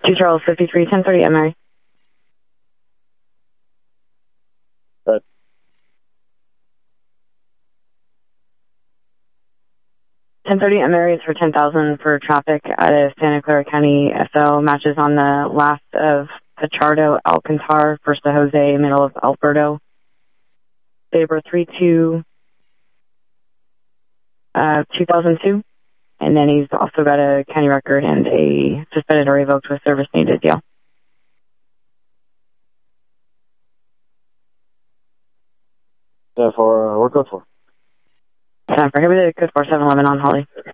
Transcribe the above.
2 Charles 53, 1030 Emery. Good. 1030 Emery is for 10,000 for traffic out of Santa Clara County. FL matches on the last of Pichardo, Alcantar, first to Jose, middle of Alberto. Sabre 32, 2002. And then he's also got a county record and a suspended or revoked with service needed deal. Yeah, for, what code for? Time for code for 711 on Holly.